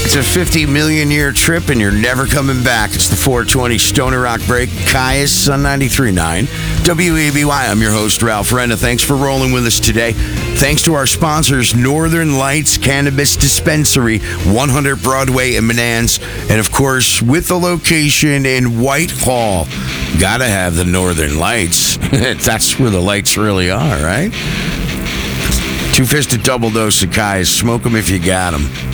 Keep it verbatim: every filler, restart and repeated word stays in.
It's a fifty million year trip, and you're never coming back. It's the four twenty Stoner Rock Break. Caius on ninety-three point nine W A B Y. I'm your host, Ralph Renna. Thanks for rolling with us today. Thanks to our sponsors, Northern Lights Cannabis Dispensary, one hundred Broadway in Menands, and of course, with the location in Whitehall. Gotta have the Northern Lights. That's where the lights really are, right? Two-fisted double dose of Caius. Smoke them if you got them.